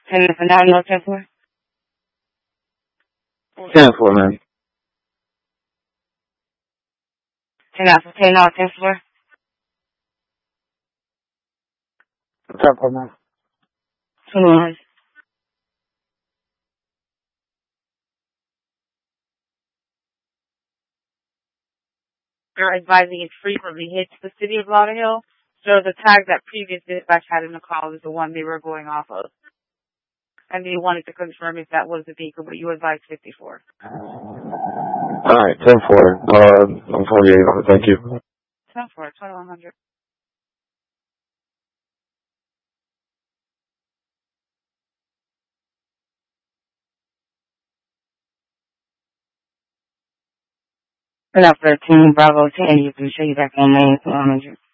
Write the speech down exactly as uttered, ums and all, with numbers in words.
ten for nine, no ten four. ten four, man. Ten out for ten, no ten four. ten four, man. Twenty-one. You're advising it frequently hits the city of Lauderhill. So the tag that previous dispatch had in the call is the one they were going off of. And they wanted to confirm if that was the vehicle, but you advised fifty-four. Alright, ten four. Uh, I'm forty-eight. Thank you. ten four, twenty-one hundred. And up thirteen, Bravo ten, you can show you back on main one hundred.